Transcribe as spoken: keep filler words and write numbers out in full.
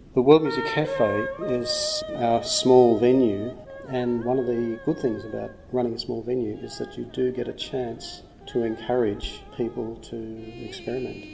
The World Music Cafe is our small venue, and one of the good things about running a small venue is that you do get a chance to encourage people to experiment.